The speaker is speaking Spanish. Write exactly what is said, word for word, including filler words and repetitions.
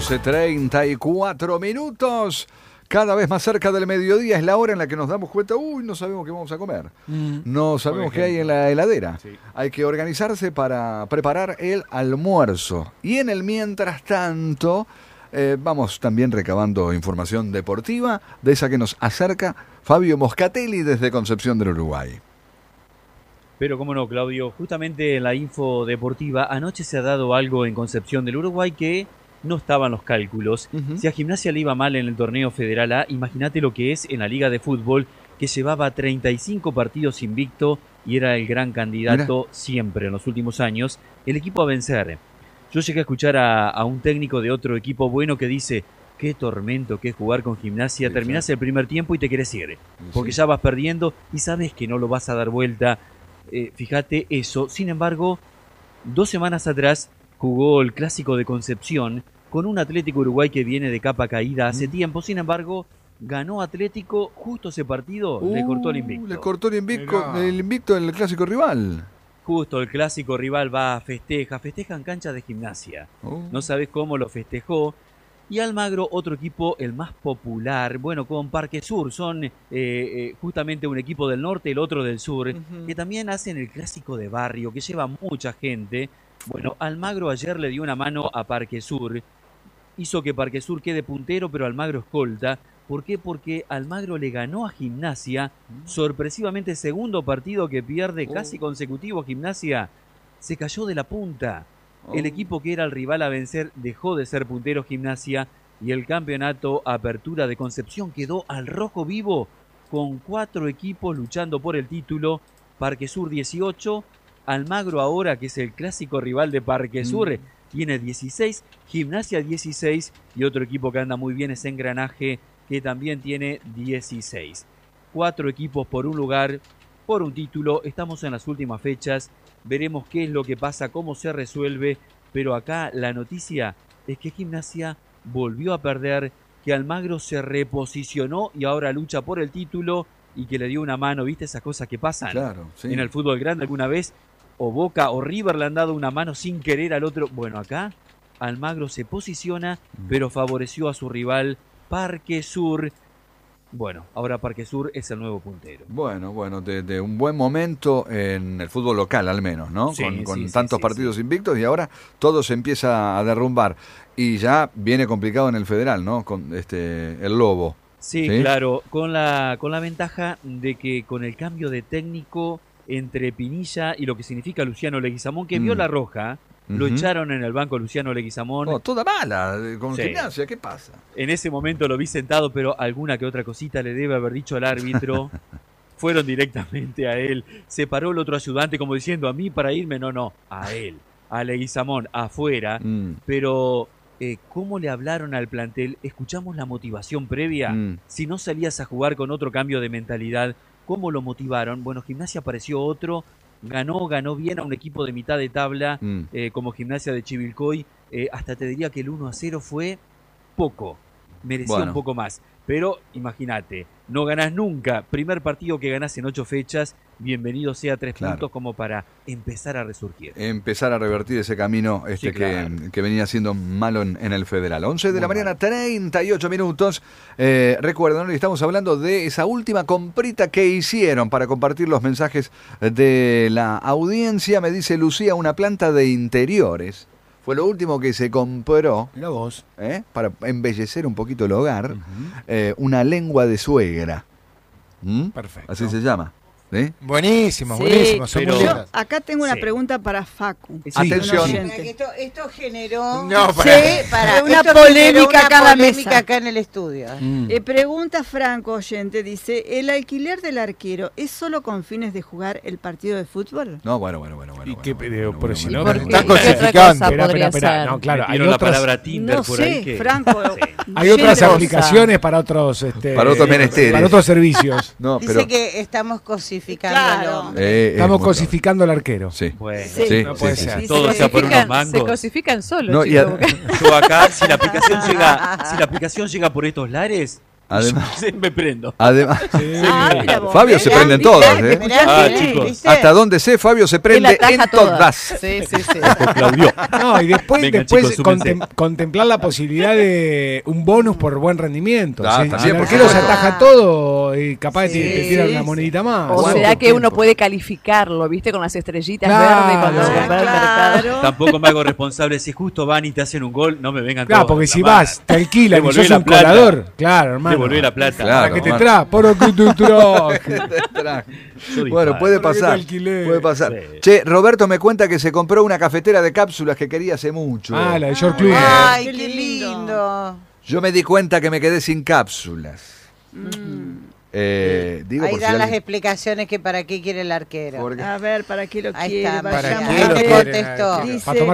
once treinta y cuatro minutos. Cada vez más cerca del mediodía es la hora en la que nos damos cuenta, uy, no sabemos qué vamos a comer. Mm. No sabemos qué hay en la heladera. Sí. Hay que organizarse para preparar el almuerzo. Y en el mientras tanto, eh, vamos también recabando información deportiva, de esa que nos acerca Fabio Moscatelli desde Concepción del Uruguay. Pero cómo no, Claudio, justamente en la info deportiva, anoche se ha dado algo en Concepción del Uruguay que no estaban los cálculos. Uh-huh. Si a Gimnasia le iba mal en el torneo Federal A, imagínate lo que es en la Liga de Fútbol, que llevaba treinta y cinco partidos invicto y era el gran candidato Mira. siempre en los últimos años, el equipo a vencer. Yo llegué a escuchar a, a un técnico de otro equipo bueno que dice, qué tormento que es jugar con Gimnasia, sí, terminás sí. el primer tiempo y te querés ir, porque sí. ya vas perdiendo y sabes que no lo vas a dar vuelta. Eh, fíjate eso. Sin embargo, dos semanas atrás jugó el Clásico de Concepción con un Atlético Uruguay que viene de capa caída hace mm. tiempo. Sin embargo, ganó Atlético justo ese partido, uh, le cortó el invicto. Le cortó el invicto, el invicto en el clásico rival. Justo el clásico rival va a festeja, festeja en cancha de Gimnasia. Uh. No sabes cómo lo festejó. Y Almagro, otro equipo, el más popular, bueno, con Parque Sur, son eh, eh, justamente un equipo del norte, el otro del sur, uh-huh. que también hacen el clásico de barrio, que lleva mucha gente. Bueno, Almagro ayer le dio una mano a Parque Sur, hizo que Parque Sur quede puntero, pero Almagro escolta. ¿Por qué? Porque Almagro le ganó a Gimnasia, uh-huh. sorpresivamente segundo partido que pierde uh. casi consecutivo a Gimnasia, se cayó de la punta. El equipo que era el rival a vencer dejó de ser puntero Gimnasia y el campeonato Apertura de Concepción quedó al rojo vivo con cuatro equipos luchando por el título. Parque Sur dieciocho, Almagro ahora, que es el clásico rival de Parque Sur, mm. tiene dieciséis, Gimnasia dieciséis y otro equipo que anda muy bien es Engranaje, que también tiene dieciséis. Cuatro equipos por un lugar, por un título. Estamos en las últimas fechas. Veremos qué es lo que pasa, cómo se resuelve, pero acá la noticia es que Gimnasia volvió a perder, que Almagro se reposicionó y ahora lucha por el título y que le dio una mano, ¿viste esas cosas que pasan? Claro, sí. En el fútbol grande alguna vez, o Boca o River le han dado una mano sin querer al otro. Bueno, acá Almagro se posiciona, pero favoreció a su rival Parque Sur. Bueno, ahora Parque Sur es el nuevo puntero. Bueno, bueno, de, de un buen momento en el fútbol local al menos, ¿no? Sí, con con sí, tantos sí, partidos sí. invictos y ahora todo se empieza a derrumbar. Y ya viene complicado en el Federal, ¿no? Con este el Lobo. Sí, ¿sí? Claro, con la, con la ventaja de que con el cambio de técnico entre Pinilla y lo que significa Luciano Leguizamón, que mm. vio la roja, uh-huh. lo echaron en el banco Luciano Leguizamón. Oh, toda mala, con sí. Gimnasia, ¿qué pasa? En ese momento lo vi sentado, pero alguna que otra cosita le debe haber dicho al árbitro. Fueron directamente a él. Se paró el otro ayudante como diciendo, a mí para irme, no, no, a él, a Leguizamón, afuera. Mm. Pero, eh, ¿cómo le hablaron al plantel? ¿Escuchamos la motivación previa? Mm. Si no salías a jugar con otro cambio de mentalidad, ¿cómo lo motivaron? Bueno, Gimnasia apareció otro. Ganó, ganó bien a un equipo de mitad de tabla, mm. eh, como Gimnasia de Chivilcoy. Eh, hasta te diría que el uno a cero fue poco. Merecía bueno. un poco más. Pero imagínate, no ganás nunca. Primer partido que ganás en ocho fechas. Bienvenido sea tres claro. puntos como para empezar a resurgir. Empezar a revertir ese camino este sí, claro. que, que venía siendo malo en, en el Federal. once de Muy la mañana, mal. treinta y ocho minutos. Eh, recuerden, hoy estamos hablando de esa última comprita que hicieron para compartir los mensajes de la audiencia. Me dice Lucía, una planta de interiores. Fue lo último que se compró. Mirá vos. ¿eh? Para embellecer un poquito el hogar. Uh-huh. eh, una lengua de suegra. ¿Mm? Perfecto. Así se llama. ¿Sí? Buenísimo, sí, buenísimo. Pero yo acá tengo una sí. pregunta para Facu. Sí. Atención. Esto, esto generó no, para, sí, para, una esto polémica una acá en la polémica mesa. Acá en el estudio. Mm. Eh, pregunta Franco Oyente, dice, ¿el alquiler del arquero es solo con fines de jugar el partido de fútbol? No, bueno, bueno, bueno. bueno ¿Y qué bueno, pero, bueno, pero bueno, si bueno, no, bueno, estás bueno, cosificando. Espera, espera, espera. No, claro, hay la otras, palabra Tinder no por sé, ahí que... Franco. sí. Hay otras aplicaciones para otros este, para otros menesteres. Para otros servicios. No, Dice pero... que estamos cosificando claro. al hombre. Eh, estamos cosificando al arquero. Sí. Bueno, sí, sí, no puede sí, ser. sí. Todo sea por unos mangos. Se cosifican solos. No, chicos, a... Yo acá, si la aplicación llega, si la aplicación llega por estos lares, Además, Sí, me prendo. además Sí. Ah, mira vos, Fabio se Mirá, prende en ¿viste? todas, ¿eh? Mirá, Ah, ¿viste? chicos. ¿Viste? Hasta donde sé, Fabio se Él prende ataja en todas. todas. Sí, sí, sí. Claudio. No, y después, Venga, después chicos, súmense. contem- contemplar la posibilidad de un bonus por buen rendimiento. Ah, ¿sí? también, Si el por arquero se supuesto. ataja todo y capaz Sí, te, te tiran sí, una sí. monedita más. O ¿Cuánto será que uno tiempo? puede calificarlo, ¿viste? Con las estrellitas Claro. verdes cuando se compra en el mercado. Claro. Tampoco me hago responsable. Si justo van y te hacen un gol, no me vengan Claro, todos porque a si reclamar. vas, te alquilan y Devolvé sos la un plata. colador. Claro, hermano. Devolvé la plata. Claro. ¿Para qué te hermano. traes? ¿Para qué te traes? Yo Bueno, disparo. puede ¿Por qué te pasar. alquilé? Puede pasar. Sí. Che, Roberto me cuenta que se compró una cafetera de cápsulas que quería hace mucho. Ah, la de George Clooney. Ay, Qué qué lindo. lindo. Yo me di cuenta que me quedé sin cápsulas. Mm. Eh, digo, Ahí por si dan las alguien- explicaciones que para qué quiere el arquero. Porque- A ver, ¿para qué lo Ahí quiere? está, Vayamos ¿para a qué lo ver. quiere? contestó. Dice, Para tomar